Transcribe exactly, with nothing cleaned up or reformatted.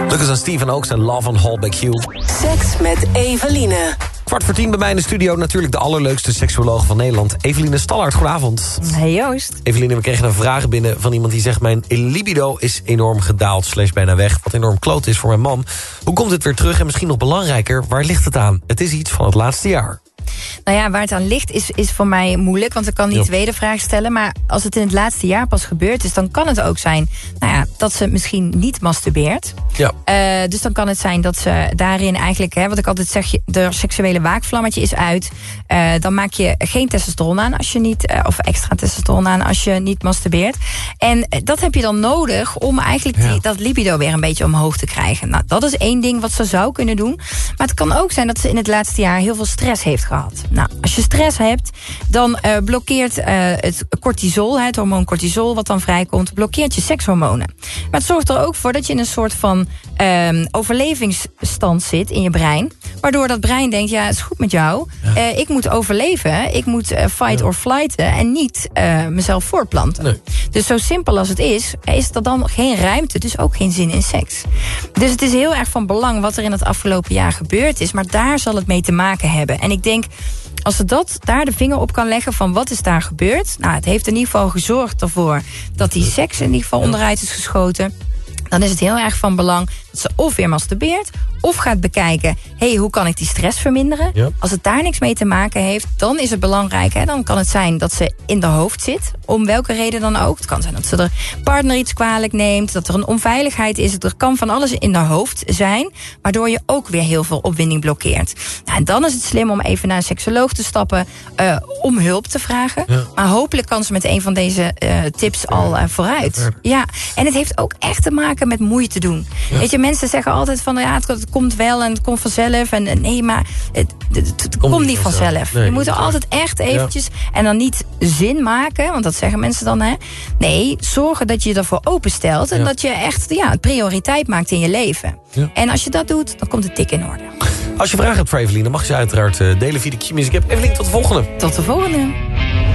Lucas en Steven Oaks en Love on Hallback Hugh. Seks met Eveline. Kwart voor tien bij mij in de studio natuurlijk de allerleukste seksuoloog van Nederland. Eveline Stallard, goedenavond. Hey Joost. Eveline, we kregen een vraag binnen van iemand die zegt... mijn libido is enorm gedaald, slash bijna weg. Wat enorm kloot is voor mijn man. Hoe komt het weer terug en misschien nog belangrijker, waar ligt het aan? Het is iets van het laatste jaar. Nou ja, waar het aan ligt is, is voor mij moeilijk, want ik kan niet Ja. wedervraag stellen. Maar als het in het laatste jaar pas gebeurd is, dan kan het ook zijn nou ja, dat ze misschien niet masturbeert. Ja. Uh, dus dan kan het zijn dat ze daarin eigenlijk, hè, wat ik altijd zeg, de seksuele waakvlammetje is uit. Uh, dan maak je geen testosteron aan als je niet, uh, of extra testosteron aan als je niet masturbeert. En uh, dat heb je dan nodig om eigenlijk die, Ja. dat libido weer een beetje omhoog te krijgen. Nou, dat is één ding wat ze zou kunnen doen. Maar het kan ook zijn dat ze in het laatste jaar heel veel stress heeft gehad. Nou, als je stress hebt, dan uh, blokkeert uh, het cortisol, het hormoon cortisol wat dan vrijkomt, blokkeert je sekshormonen. Maar het zorgt er ook voor dat je in een soort van um, overlevingsstand zit in je brein. Waardoor dat brein denkt, ja, het is goed met jou. Ja. Uh, ik moet overleven, ik moet uh, fight ja. or flighten en niet uh, mezelf voortplanten. Nee. Dus zo simpel als het is, is er dan geen ruimte, dus ook geen zin in seks. Dus het is heel erg van belang wat er in het afgelopen jaar gebeurd is, maar daar zal het mee te maken hebben. En ik denk, als ze dat daar de vinger op kan leggen van wat is daar gebeurd. Nou, het heeft in ieder geval gezorgd ervoor dat die seks in ieder geval onderuit is geschoten. Dan is het heel erg van belang dat ze of weer masturbeert, of gaat bekijken, hé, hey, hoe kan ik die stress verminderen? Ja. Als het daar niks mee te maken heeft, dan is het belangrijk. Hè, dan kan het zijn dat ze in de hoofd zit, om welke reden dan ook. Het kan zijn dat ze de partner iets kwalijk neemt, dat er een onveiligheid is. Er kan van alles in de hoofd zijn, waardoor je ook weer heel veel opwinding blokkeert. Nou, en dan is het slim om even naar een seksoloog te stappen, uh, om hulp te vragen. Ja. Maar hopelijk kan ze met een van deze uh, tips al uh, vooruit. Ja, en het heeft ook echt te maken met moeite doen. Ja. Weet je, mensen zeggen altijd van, ja, het, het komt wel en het komt vanzelf. En, en nee, maar het, het, het, het komt, komt niet vanzelf. vanzelf. Nee, je moet er altijd echt eventjes, ja. en dan niet zin maken, want dat zeggen mensen dan, hè. Nee, zorgen dat je ervoor openstelt en ja. dat je echt ja, het prioriteit maakt in je leven. Ja. En als je dat doet, dan komt het dik in orde. Als je vragen hebt voor Eveline, dan mag je ze uiteraard delen via de Q-Music app. Eveline, tot de volgende. Tot de volgende.